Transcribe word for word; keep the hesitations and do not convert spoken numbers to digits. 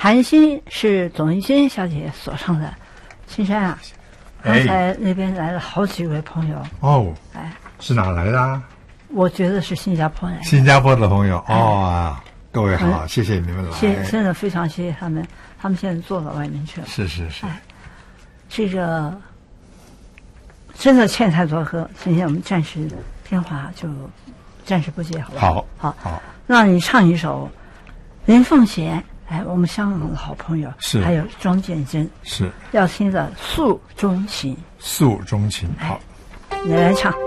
韩星是董一娟小姐所唱的。青山啊，刚才那边来了好几位朋友哦， 哎， 是哪来的啊？ 我觉得是新加坡来的。 新加坡的朋友哦啊，各位好，谢谢你们来， 谢真的非常谢谢他们，他们现在坐到外面去了。 是是是， 哎，这个真的欠太多喝，今天我们暂时电话就暂时不接，好不好？ 好， 好， 好， 那你唱一首林凤贤，哎，我们香港的好朋友， 是， 还有庄建真， 是要听的《诉衷情》， 诉衷情，好， 你来唱。